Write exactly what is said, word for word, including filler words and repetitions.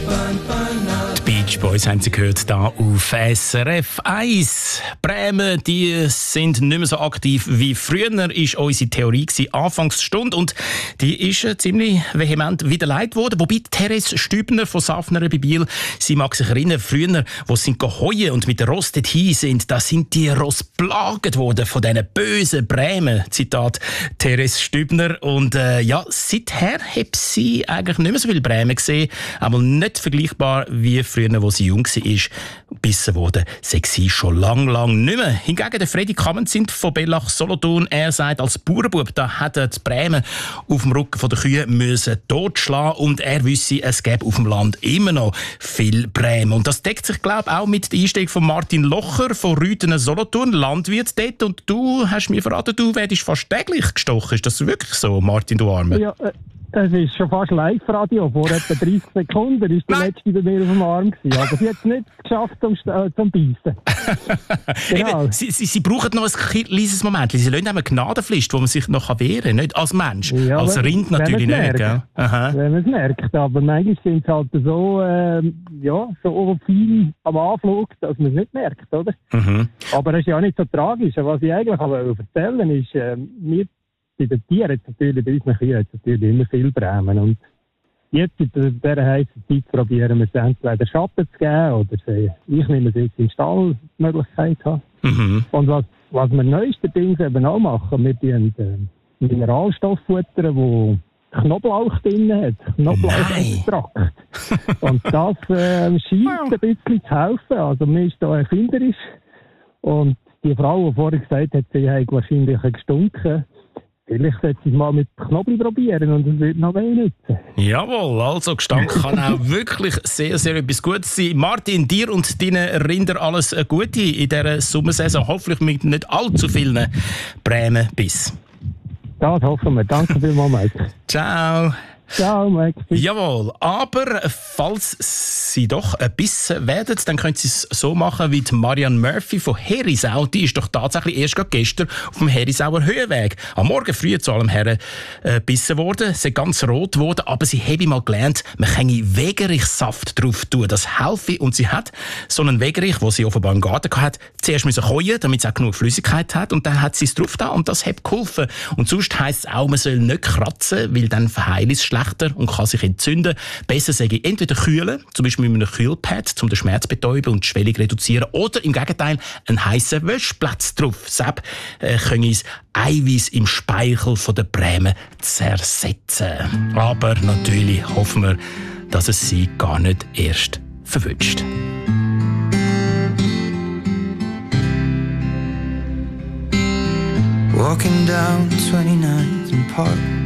Beach Boys haben Sie gehört, da auf S R F eins. Bremen, die sind nicht mehr so aktiv wie früher, war unsere Theorie gewesen, Anfangsstunde. Und die ist äh, ziemlich vehement widerlegt worden. Wobei Therese Stübner von Safner bei Biel, sie mag sich erinnern, früher, wo sie geheuen und mit der Ross dorthin sind, da sind die Ross plaget worden von diesen bösen Bremen. Zitat Therese Stübner. Und äh, ja, seither hat sie eigentlich nicht mehr so viel Bremen gesehen, aber nicht vergleichbar wie früher, wo sie jung war, gebissen wurde, sei sie schon lang, lang nicht mehr. Hingegen der Freddy Kammenzint von Bellach Solothurn, er sagt, als Bauernbub, da hätte die Bremen auf dem Rücken der Kühe müssen totschlagen und er wisse, es gäbe auf dem Land immer noch viel Bremen. Und das deckt sich, glaube ich, auch mit der Einstellung von Martin Locher von Rüthen Solothurn, Landwirt dort. Und du hast mir verraten, du werdest fast täglich gestochen. Ist das wirklich so, Martin, du Arme? Ja, äh Es ist schon fast Live-Radio. Vor etwa dreißig Sekunden war die letzte bei mir auf dem Arm gewesen. Aber sie hat es nicht geschafft zum, äh, zum Beißen. Genau. Eben, sie, sie, sie brauchen noch ein kleines Moment. Sie lassen eine Gnadenfrist, wo man sich noch wehren kann. Nicht als Mensch. Ja, als Rind natürlich nicht. Gell? Aha. Wenn man es merkt. Aber manchmal sind es halt so, äh, ja, so viel am Anflug, dass man es nicht merkt. Oder? Mhm. Aber es ist ja nicht so tragisch. Was ich eigentlich aber erzählen ist, äh, wir bei den Tieren hat natürlich, bei unseren Kühen hat natürlich immer viel Bremen. Und jetzt in dieser heißen Zeit probieren wir es entweder Schatten zu geben oder sie, ich nehme es jetzt in Stall die Möglichkeit haben. Mhm. Und was, was wir neuestens eben auch machen, wir tun äh, Mineralstoff futtern, wo Knoblauch drin hat, Knoblauchextrakt. Und das äh, scheint ein bisschen zu helfen. Also man ist da erfinderisch. Und die Frau, die vorher gesagt hat, sie hat wahrscheinlich gestunken. Vielleicht sollte ich es mal mit Knoblauch probieren und es wird noch mehr nützen. Jawohl, also Gestank kann auch wirklich sehr, sehr etwas Gutes sein. Martin, dir und deinen Rinder alles Gute in dieser Sommersaison. Hoffentlich mit nicht allzu vielen Bremen-Biss. Das hoffen wir. Danke vielmals, Mike. Ciao. Ciao, Mike. Jawohl, aber falls Sie doch ein bisschen werden, dann können Sie es so machen wie die Marianne Murphy von Herisau. Die ist doch tatsächlich erst gestern auf dem Herisauer Höhenweg am Morgen früh zu allem Herren äh, gebissen worden. Sie ist ganz rot geworden, aber sie habe mal gelernt, man kann Wegerichsaft drauf tun. Das helfe. Und sie hat so einen Wegerich, den sie offenbar im Garten hatte, zuerst müssen kochen, damit sie auch genug Flüssigkeit hat. Und dann hat sie es drauf da und das hat geholfen. Und sonst heisst es auch, man soll nicht kratzen, weil dann verheilt es schlechter und kann sich entzünden. Besser sage ich entweder kühlen, zum Beispiel mit einem Kühlpad, um den Schmerz zu betäuben und die Schwellung zu reduzieren, oder im Gegenteil einen heissen Wäschplatz drauf. Sepp äh, können uns Eiweiß im Speichel von der Bremen zersetzen. Aber natürlich hoffen wir, dass es sie gar nicht erst verwünscht. Walking down twenty-ninth and Park